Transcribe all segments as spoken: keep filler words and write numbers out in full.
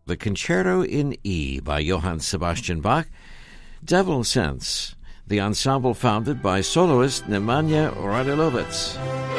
The Concerto in E by Johann Sebastian Bach, Devil Sense, the ensemble founded by soloist Nemanja Radelovitz.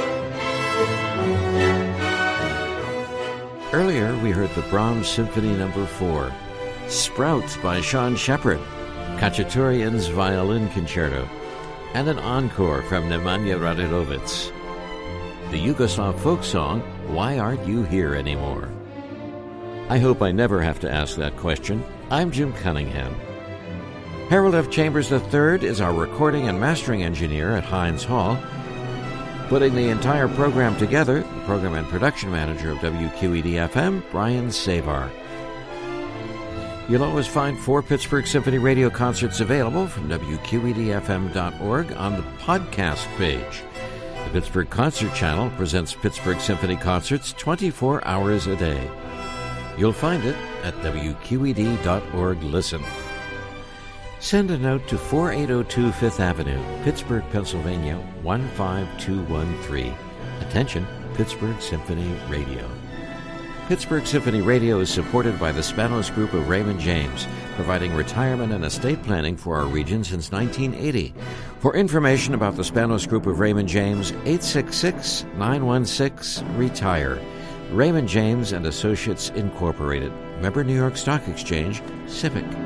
Earlier, we heard the Brahms Symphony Number four, Sprout by Sean Shepard, Khachaturian's Violin Concerto, and an encore from Nemanja Radelovitz. The Yugoslav folk song, Why Aren't You Here Anymore? I hope I never have to ask that question. I'm Jim Cunningham. Harold F. Chambers the third is our recording and mastering engineer at Heinz Hall. Putting the entire program together, the program and production manager of W Q E D F M, Brian Savar. You'll always find four Pittsburgh Symphony Radio concerts available from W Q E D F M dot org on the podcast page. The Pittsburgh Concert Channel presents Pittsburgh Symphony concerts twenty-four hours a day. You'll find it at W Q E D dot org Listen. Send a note to forty-eight oh two Fifth Avenue, Pittsburgh, Pennsylvania, one five two one three. Attention, Pittsburgh Symphony Radio. Pittsburgh Symphony Radio is supported by the Spanos Group of Raymond James, providing retirement and estate planning for our region since nineteen eighty. For information about the Spanos Group of Raymond James, eight six six, nine one six, RETIRE. Raymond James and Associates Incorporated. Member New York Stock Exchange, Civic.